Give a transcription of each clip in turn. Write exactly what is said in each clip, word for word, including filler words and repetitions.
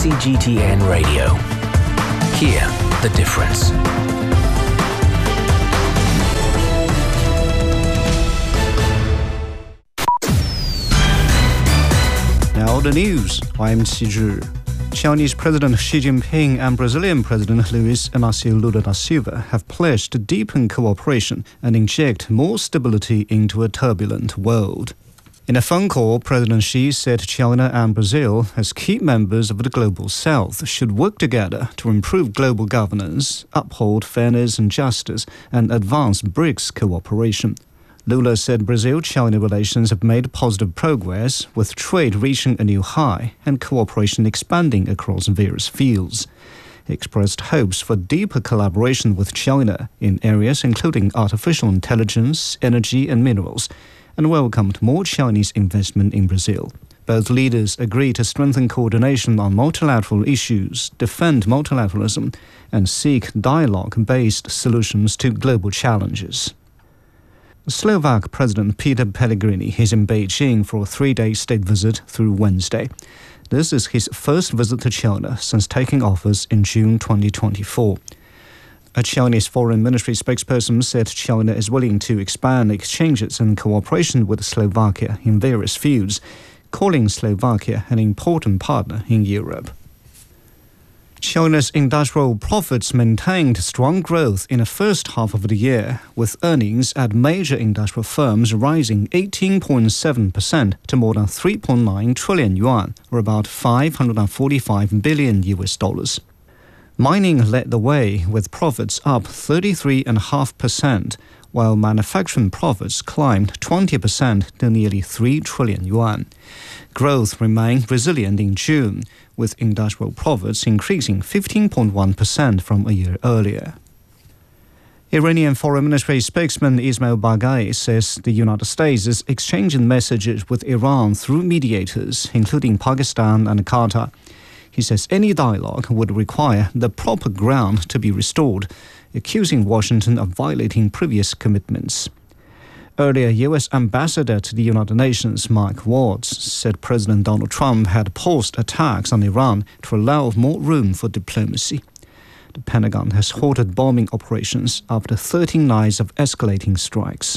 C G T N Radio. Hear the difference. Now the news. I'm Qi Zhi. Chinese President Xi Jinping and Brazilian President Luiz Inácio Lula da Silva have pledged to deepen cooperation and inject more stability into a turbulent world. In a phone call, President Xi said China and Brazil, as key members of the Global South, should work together to improve global governance, uphold fairness and justice, and advance BRICS cooperation. Lula said Brazil-China relations have made positive progress, with trade reaching a new high and cooperation expanding across various fields. He expressed hopes for deeper collaboration with China in areas including artificial intelligence, energy and minerals, and welcomed more Chinese investment in Brazil. Both leaders agreed to strengthen coordination on multilateral issues, defend multilateralism, and seek dialogue-based solutions to global challenges. Slovak President Peter Pellegrini is in Beijing for a three-day state visit through Wednesday. This is his first visit to China since taking office in June twenty twenty-four. A Chinese Foreign Ministry spokesperson said China is willing to expand exchanges and cooperation with Slovakia in various fields, calling Slovakia an important partner in Europe. China's industrial profits maintained strong growth in the first half of the year, with earnings at major industrial firms rising eighteen point seven percent to more than three point nine trillion yuan, or about five hundred forty-five billion U S dollars. Mining led the way, with profits up thirty-three point five percent, while manufacturing profits climbed twenty percent to nearly three trillion yuan. Growth remained resilient in June, with industrial profits increasing fifteen point one percent from a year earlier. Iranian Foreign Ministry spokesman Ismail Baghai says the United States is exchanging messages with Iran through mediators, including Pakistan and Qatar. He says any dialogue would require the proper ground to be restored, accusing Washington of violating previous commitments. Earlier, U S Ambassador to the United Nations Mike Waltz said President Donald Trump had paused attacks on Iran to allow more room for diplomacy. The Pentagon has halted bombing operations after thirteen nights of escalating strikes.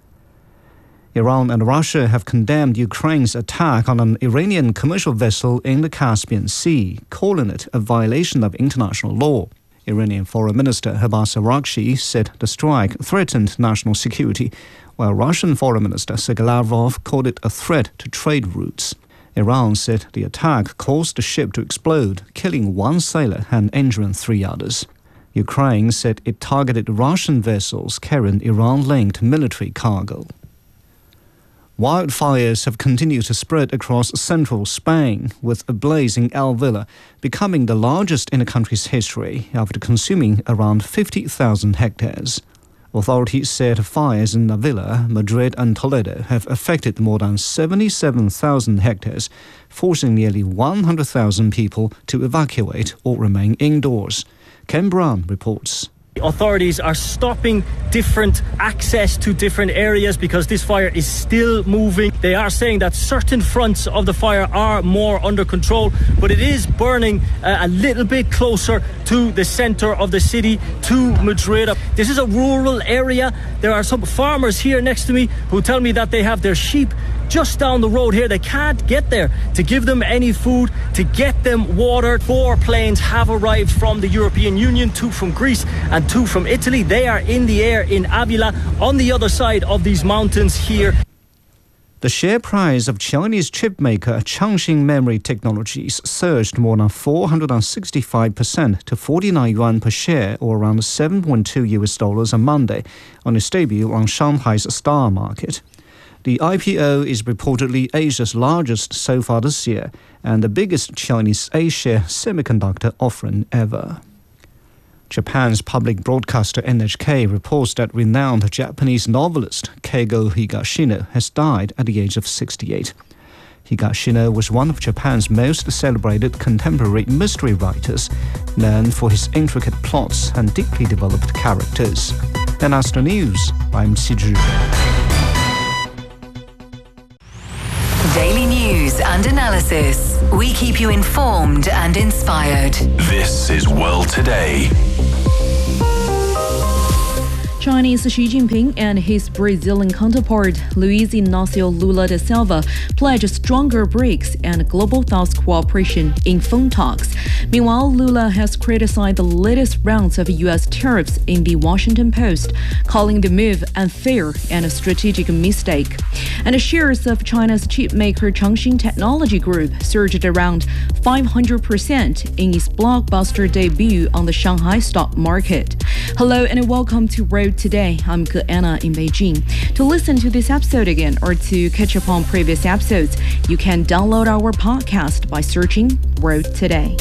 Iran and Russia have condemned Ukraine's attack on an Iranian commercial vessel in the Caspian Sea, calling it a violation of international law. Iranian Foreign Minister Abbas Araghchi said the strike threatened national security, while Russian Foreign Minister Sergei Lavrov called it a threat to trade routes. Iran said the attack caused the ship to explode, killing one sailor and injuring three others. Ukraine said it targeted Russian vessels carrying Iran-linked military cargo. Wildfires have continued to spread across central Spain, with a blaze in Alvila becoming the largest in the country's history after consuming around fifty thousand hectares. Authorities said fires in Avila, Madrid and Toledo have affected more than seventy-seven thousand hectares, forcing nearly one hundred thousand people to evacuate or remain indoors. Ken Brown reports. Authorities are stopping different access to different areas because this fire is still moving. They are saying that certain fronts of the fire are more under control, but it is burning uh, a little bit closer to the center of the city, to Madrid. This is a rural area. There are some farmers here next to me who tell me that they have their sheep just down the road here. They can't get there to give them any food, to get them water. Four planes have arrived from the European Union, two from Greece and two from Italy. They are in the air in Avila, on the other side of these mountains here. The share price of Chinese chip maker Changxin Memory Technologies surged more than four hundred sixty-five percent to forty-nine yuan per share, or around seven point two U S dollars on Monday, on its debut on Shanghai's Star Market. The I P O is reportedly Asia's largest so far this year and the biggest Chinese A-share semiconductor offering ever. Japan's public broadcaster N H K reports that renowned Japanese novelist Keigo Higashino has died at the age of sixty-eight. Higashino was one of Japan's most celebrated contemporary mystery writers, known for his intricate plots and deeply developed characters. And that's the news. I'm Qi Zhi. Daily news and analysis. analysis. We keep you informed and inspired. This is World Today. Chinese Xi Jinping and his Brazilian counterpart Luiz Inácio Lula da Silva pledged stronger BRICS and Global South cooperation in phone talks. Meanwhile, Lula has criticized the latest rounds of U S tariffs in the Washington Post, calling the move unfair and a strategic mistake. And the shares of China's chipmaker Changxin Technology Group surged around five hundred percent in its blockbuster debut on the Shanghai stock market. Hello and welcome to Road Today. I'm Ge Anna in Beijing. To listen to this episode again or to catch up on previous episodes, you can download our podcast by searching Road Today.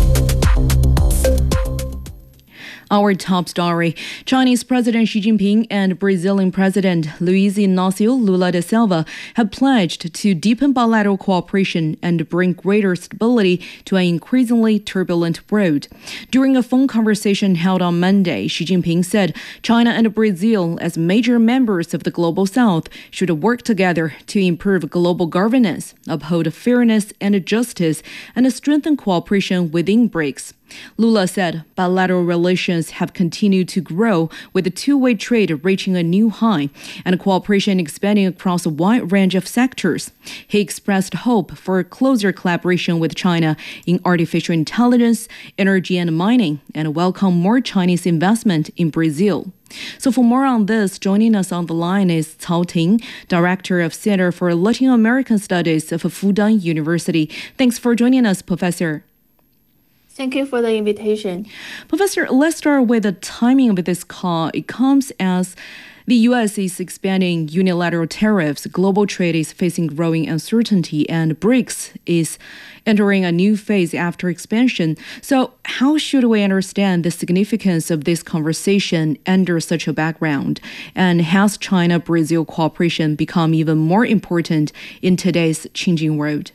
Our top story. Chinese President Xi Jinping and Brazilian President Luiz Inácio Lula da Silva have pledged to deepen bilateral cooperation and bring greater stability to an increasingly turbulent world. During a phone conversation held on Monday, Xi Jinping said China and Brazil, as major members of the Global South, should work together to improve global governance, uphold fairness and justice, and strengthen cooperation within BRICS. Lula said bilateral relations have continued to grow, with the two-way trade reaching a new high and cooperation expanding across a wide range of sectors. He expressed hope for closer collaboration with China in artificial intelligence, energy and mining, and welcomed more Chinese investment in Brazil. So for more on this, joining us on the line is Cao Ting, Director of Center for Latin American Studies of Fudan University. Thanks for joining us, Professor. Thank you for the invitation. Professor, let's start with the timing of this call. It comes as the U S is expanding unilateral tariffs, global trade is facing growing uncertainty, and BRICS is entering a new phase after expansion. So how should we understand the significance of this conversation under such a background? And has China-Brazil cooperation become even more important in today's changing world?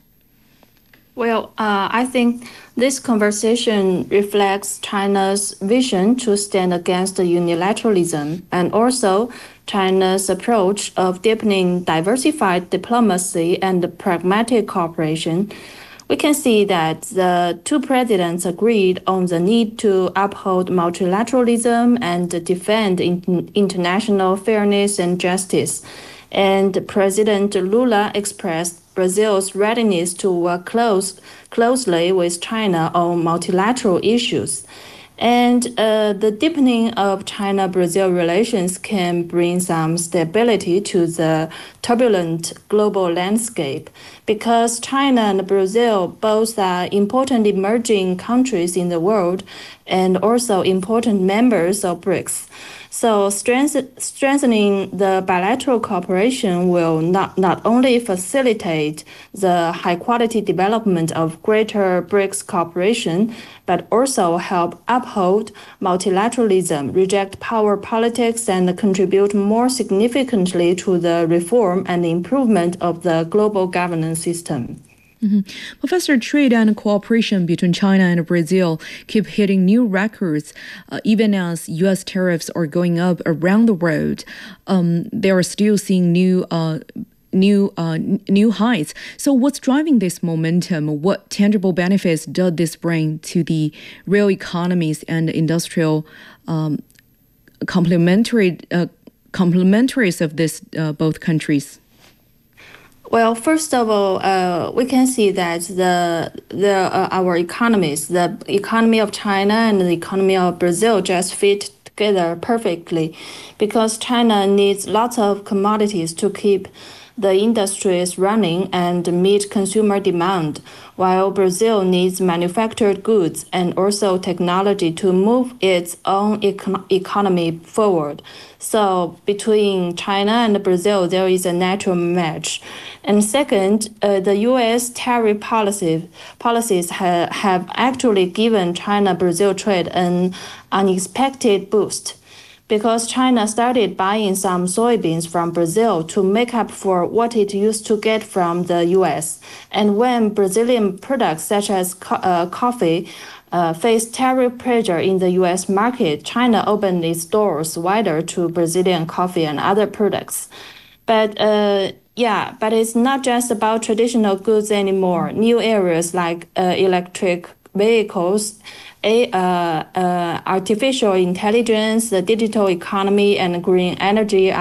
Well, uh, I think this conversation reflects China's vision to stand against unilateralism and also China's approach of deepening diversified diplomacy and pragmatic cooperation. We can see that the two presidents agreed on the need to uphold multilateralism and defend in- international fairness and justice. And President Lula expressed Brazil's readiness to work close, closely with China on multilateral issues. And uh, the deepening of China-Brazil relations can bring some stability to the turbulent global landscape because China and Brazil both are important emerging countries in the world and also important members of BRICS. So strength, strengthening the bilateral cooperation will not, not only facilitate the high-quality development of greater BRICS cooperation, but also help uphold multilateralism, reject power politics, and contribute more significantly to the reform and improvement of the global governance system. Mm-hmm. Professor, trade and cooperation between China and Brazil keep hitting new records, uh, even as U S tariffs are going up around the world. Um, they are still seeing new uh, new uh, new heights. So what's driving this momentum? What tangible benefits does this bring to the real economies and industrial um, complementary uh, complementaries of this uh, both countries? Well, first of all, uh, we can see that the the uh, our economies, the economy of China and the economy of Brazil, just fit together perfectly, because China needs lots of commodities to keep the industries running and meet consumer demand, while Brazil needs manufactured goods and also technology to move its own econ- economy forward. So between China and Brazil, there is a natural match. And second, uh, the U S tariff policy, policies ha- have actually given China-Brazil trade an unexpected boost, because China started buying some soybeans from Brazil to make up for what it used to get from the U S. And when Brazilian products such as co- uh, coffee uh, faced tariff pressure in the U S market, China opened its doors wider to Brazilian coffee and other products. But uh, Yeah, but it's not just about traditional goods anymore. New areas like uh, electric vehicles, a, uh, uh, artificial intelligence, the digital economy, and green energy